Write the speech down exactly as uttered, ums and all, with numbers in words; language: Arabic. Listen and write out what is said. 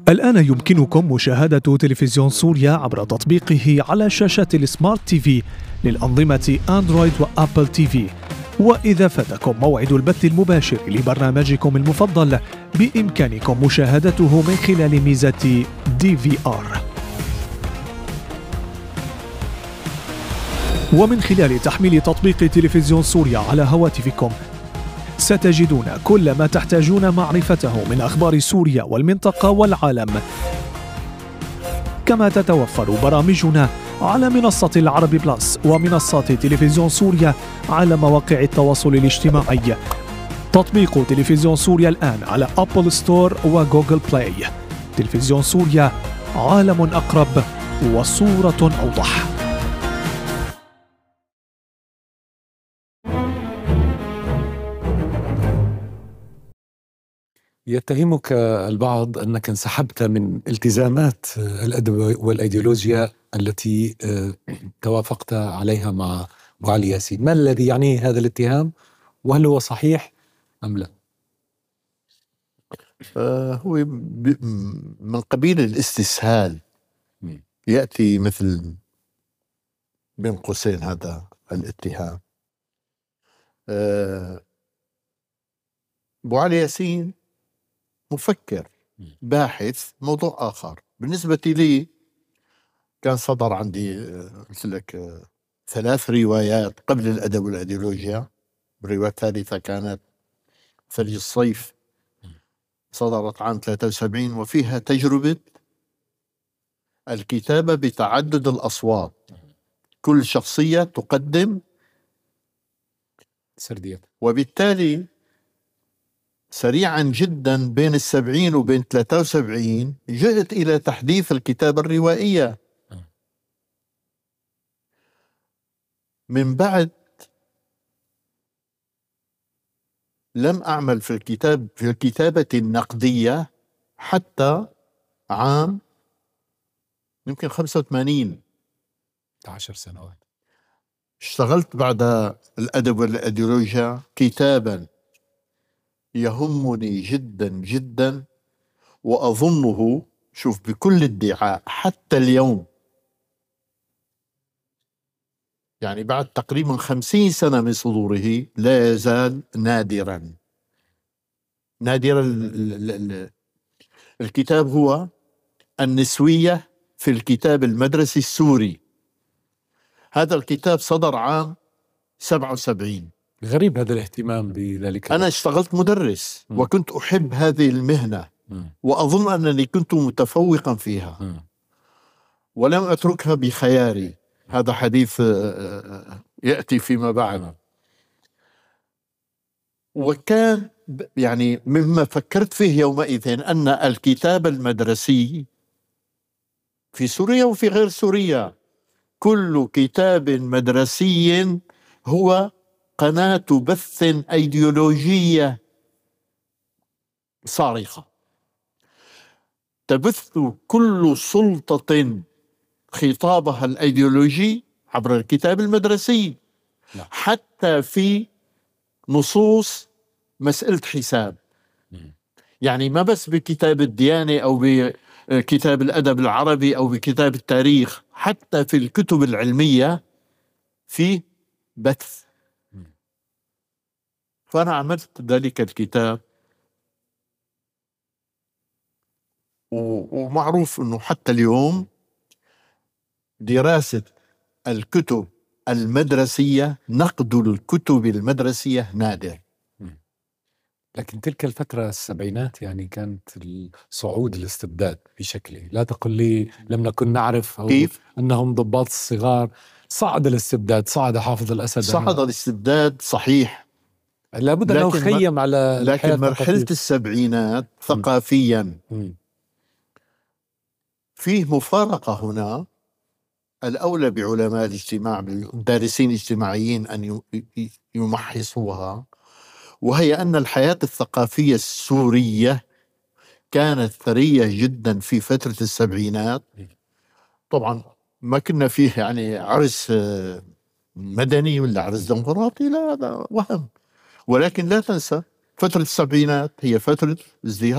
الآن يمكنكم مشاهدة تلفزيون سوريا عبر تطبيقه على شاشات السمارت تي في للأنظمة أندرويد وأبل تي في. وإذا فاتكم موعد البث المباشر لبرنامجكم المفضل بإمكانكم مشاهدته من خلال ميزة دي في آر. ومن خلال تحميل تطبيق تلفزيون سوريا على هواتفكم ستجدون كل ما تحتاجون معرفته من أخبار سوريا والمنطقة والعالم. كما تتوفر برامجنا على منصة العربي بلس ومنصات تلفزيون سوريا على مواقع التواصل الاجتماعي. تطبيق تلفزيون سوريا الآن على أبل ستور وجوجل بلاي. تلفزيون سوريا، عالم أقرب وصورة أوضح. يتهمك البعض أنك انسحبت من التزامات الأدب والأيديولوجيا التي توافقت عليها مع أبو علي ياسين. ما الذي يعنيه هذا الاتهام، وهل هو صحيح أم لا؟ آه هو من قبيل الاستسهال، يأتي مثل بين قوسين هذا الاتهام. آه أبو علي ياسين مفكر باحث، موضوع آخر. بالنسبة لي كان صدر عندي قلت لك ثلاث روايات قبل الأدب والأيديولوجيا. الرواية الثالثة كانت ثلج الصيف، صدرت عام ثلاثة وسبعين، وفيها تجربة الكتابة بتعدد الأصوات، كل شخصية تقدم سردية. وبالتالي سريعا جدا بين السبعين وبين ثلاثة وسبعين جئت إلى تحديث الكتابة الروائية. من بعد لم أعمل في الكتاب في الكتابة النقدية حتى عام يمكن خمسة وثمانين، عشر سنوات. اشتغلت بعد الأدب والأيديولوجيا كتابا يهمني جدا جدا، وأظنه شوف بكل ادعاء حتى اليوم، يعني بعد تقريبا خمسين سنة من صدوره، لا يزال نادرا نادرا. الكتاب هو النسوية في الكتاب المدرسي السوري. هذا الكتاب صدر عام سبعة وسبعين. غريب هذا الاهتمام بذلك. أنا اشتغلت مدرس م. وكنت أحب هذه المهنة م. وأظن أنني كنت متفوقا فيها م. ولم أتركها بخياري. هذا حديث يأتي فيما بعد. وكان يعني مما فكرت فيه يومئذ أن الكتاب المدرسي في سوريا وفي غير سوريا، كل كتاب مدرسي هو قناة بث أيديولوجية صارخة، تبث كل سلطة خطابها الأيديولوجي عبر الكتاب المدرسي. لا. حتى في نصوص مسألة حساب، يعني ما بس بكتاب الديانة أو بكتاب الأدب العربي أو بكتاب التاريخ، حتى في الكتب العلمية في بث. فأنا عملت ذلك الكتاب، ومعروف أنه حتى اليوم دراسة الكتب المدرسية، نقد الكتب المدرسية نادر. لكن تلك الفترة السبعينات يعني كانت صعود الاستبداد بشكله. لا تقل لي لم نكن نعرف كيف أنهم ضباط الصغار. صعد الاستبداد، صعد حافظ الأسد، صعد الاستبداد صحيح، لابد أن نخيم على لكن مرحلة السبعينات ثقافيا م. فيه مفارقة هنا. الأولى بعلماء الاجتماع، بالدارسين الاجتماعيين، أن يمحصوها، وهي أن الحياة الثقافية السورية كانت ثرية جدا في فترة السبعينات. طبعا ما كنا فيه يعني عرس مدني ولا عرس ديمقراطي، لا، هذا وهم. ولكن لا تنسى فترة السبعينات هي فترة ازدهار